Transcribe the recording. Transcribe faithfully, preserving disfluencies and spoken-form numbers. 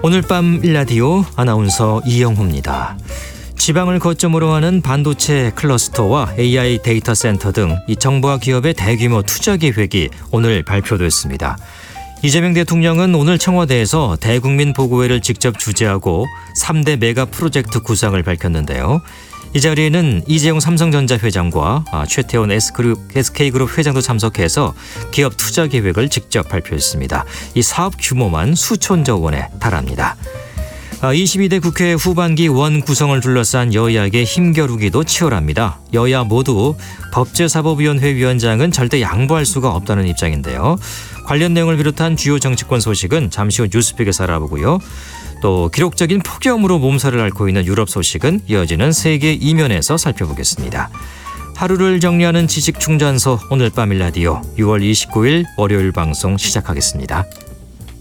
오늘 밤 일라디오 아나운서 이영호입니다. 지방을 거점으로 하는 반도체 클러스터와 에이아이 데이터 센터 등 이 정부와 기업의 대규모 투자 계획이 오늘 발표됐습니다. 이재명 대통령은 오늘 청와대에서 대국민 보고회를 직접 주재하고 삼 대 메가 프로젝트 구상을 밝혔는데요. 이 자리에는 이재용 삼성전자 회장과 최태원 S그룹, 에스케이그룹 회장도 참석해서 기업 투자 계획을 직접 발표했습니다. 이 사업 규모만 수천조 원에 달합니다. 이십이 대 국회 후반기 원 구성을 둘러싼 여야의 힘겨루기도 치열합니다. 여야 모두 법제사법위원회 위원장은 절대 양보할 수가 없다는 입장인데요. 관련 내용을 비롯한 주요 정치권 소식은 잠시 후 뉴스픽에서 알아보고요. 또 기록적인 폭염으로 몸살을 앓고 있는 유럽 소식은 이어지는 세계 이면에서 살펴보겠습니다. 하루를 정리하는 지식충전소 오늘 밤 일라디오 유월 이십구일 월요일 방송 시작하겠습니다.